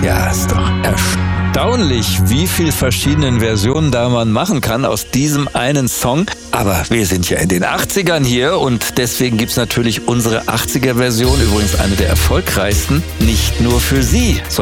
Ja, ist doch erstaunlich, wie viel verschiedenen Versionen da man machen kann aus diesem einen Song. Aber wir sind ja in den 80ern hier und deswegen gibt's natürlich unsere 80er-Version, übrigens eine der erfolgreichsten, nicht nur für Sie, sondern